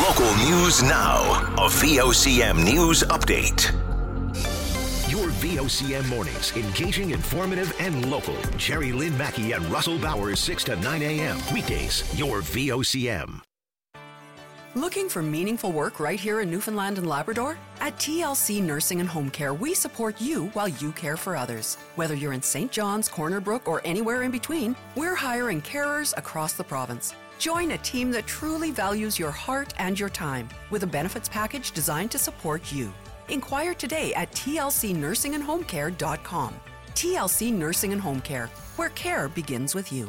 Local news now. A VOCM news update. Your VOCM mornings, engaging, informative, and local. Jerry Lynn Mackey and Russell Bowers, 6 to 9 a.m. Weekdays, your VOCM. Looking for meaningful work right here in Newfoundland and Labrador? At TLC Nursing and Home Care, we support you while you care for others. Whether you're in St. John's, Corner Brook, or anywhere in between, we're hiring carers across the province. Join a team that truly values your heart and your time with a benefits package designed to support you. Inquire today at tlcnursingandhomecare.com. TLC Nursing and Home Care, where care begins with you.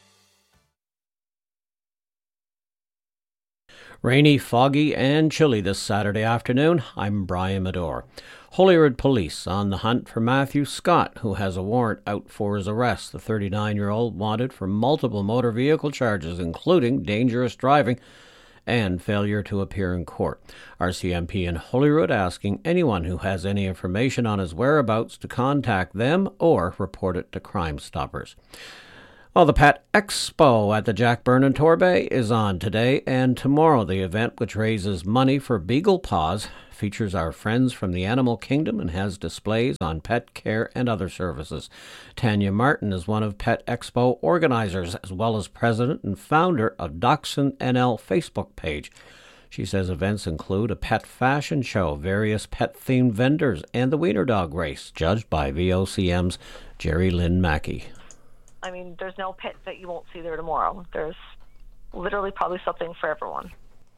Rainy, foggy and chilly this Saturday afternoon. I'm Brian Medore. Holyrood Police on the hunt for Matthew Scott, who has a warrant out for his arrest. The 39-year-old wanted for multiple motor vehicle charges, including dangerous driving and failure to appear in court. RCMP in Holyrood asking anyone who has any information on his whereabouts to contact them or report it to Crime Stoppers. Well, the Pet Expo at the Jack Byrne Torbay is on today and tomorrow. The event, which raises money for Beagle Paws, features our friends from the animal kingdom and has displays on pet care and other services. Tanya Martin is one of Pet Expo organizers, as well as president and founder of Dachshund NL Facebook page. She says events include a pet fashion show, various pet-themed vendors, and the Wiener Dog race, judged by VOCM's Jerry Lynn Mackey. I mean, there's no pet that you won't see there tomorrow. There's literally probably something for everyone.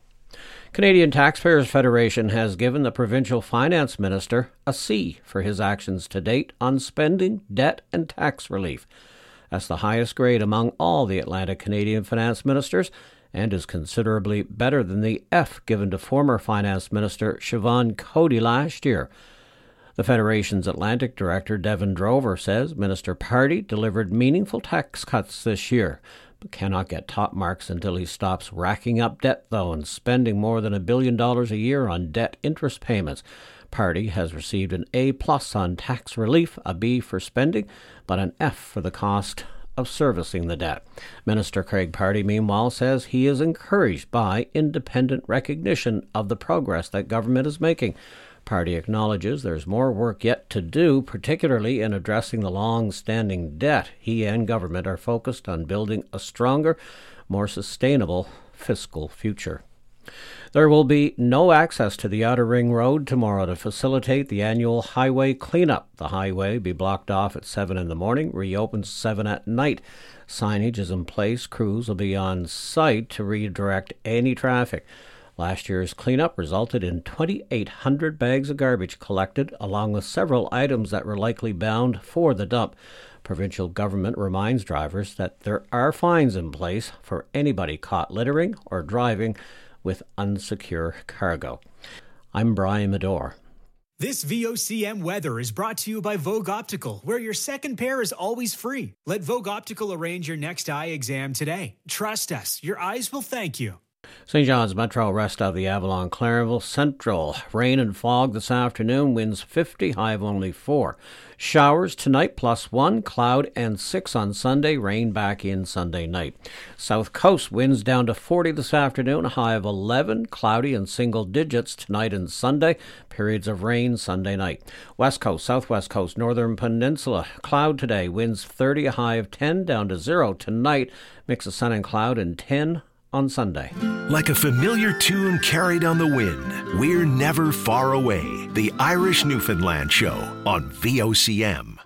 Canadian Taxpayers Federation has given the provincial finance minister a C for his actions to date on spending, debt and tax relief. That's the highest grade among all the Atlantic Canadian finance ministers and is considerably better than the F given to former finance minister Siobhan Cody last year. The Federation's Atlantic Director, Devin Drover, says Minister Pardy delivered meaningful tax cuts this year, but cannot get top marks until he stops racking up debt, though, and spending more than $1 billion a year on debt interest payments. Pardy has received an A+ on tax relief, a B for spending, but an F for the cost of servicing the debt. Minister Craig Pardy, meanwhile, says he is encouraged by independent recognition of the progress that government is making. Party acknowledges there's more work yet to do, particularly in addressing the long-standing debt. He and government are focused on building a stronger, more sustainable fiscal future. There will be no access to the Outer Ring Road tomorrow to facilitate the annual highway cleanup. The highway will be blocked off at 7 in the morning, reopens 7 at night. Signage is in place. Crews will be on site to redirect any traffic. Last year's cleanup resulted in 2,800 bags of garbage collected, along with several items that were likely bound for the dump. Provincial government reminds drivers that there are fines in place for anybody caught littering or driving with unsecure cargo. I'm Brian Medore. This VOCM weather is brought to you by Vogue Optical, where your second pair is always free. Let Vogue Optical arrange your next eye exam today. Trust us, your eyes will thank you. St. John's Metro, rest of the Avalon, Clarenville Central. Rain and fog this afternoon, winds 50, high of only 4. Showers tonight, +1, cloud and 6 on Sunday, rain back in Sunday night. South Coast, winds down to 40 this afternoon, a high of 11, cloudy and single digits tonight and Sunday, periods of rain Sunday night. West Coast, Southwest Coast, Northern Peninsula, cloud today, winds 30, a high of 10, down to 0 tonight, mix of sun and cloud and 10 on Sunday. Like a familiar tune carried on the wind, we're never far away. The Irish Newfoundland Show on VOCM.